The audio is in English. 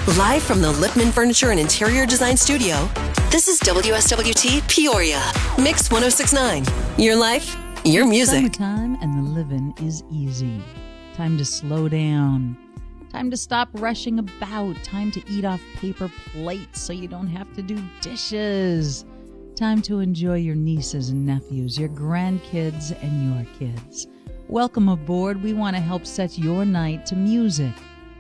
Live from the Lipman Furniture and Interior Design Studio, this is WSWT Peoria. Mix 1069. Your life, your music. Summertime and the living is easy. Time to slow down. Time to stop rushing about. Time to eat off paper plates so you don't have to do dishes. Time to enjoy your nieces and nephews, your grandkids and your kids. Welcome aboard. We want to help set your night to music,